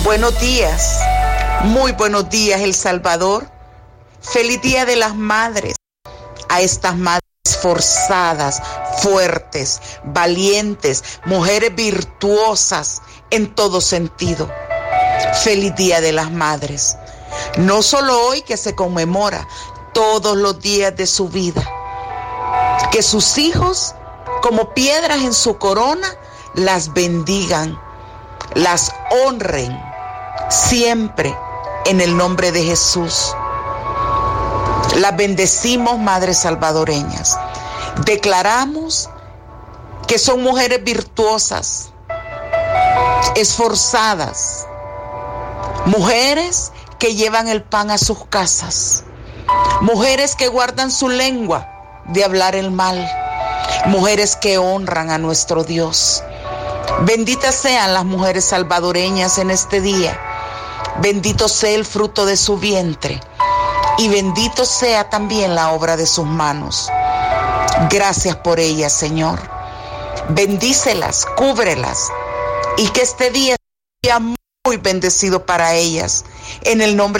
Buenos días, muy buenos días, El Salvador. Feliz Día de las Madres. A estas madres esforzadas, fuertes, valientes, mujeres virtuosas en todo sentido. Feliz Día de las Madres. No solo hoy que se conmemora, todos los días de su vida. Que sus hijos, como piedras en su corona, las bendigan, las honren siempre en el nombre de Jesús. Las bendecimos, madres salvadoreñas. Declaramos que son mujeres virtuosas, esforzadas, mujeres que llevan el pan a sus casas, mujeres que guardan su lengua de hablar el mal, mujeres que honran a nuestro Dios. Benditas sean las mujeres salvadoreñas en este día. Bendito sea el fruto de su vientre y bendito sea también la obra de sus manos. Gracias por ellas, Señor. Bendícelas, cúbrelas y que este día sea muy bendecido para ellas. En el nombre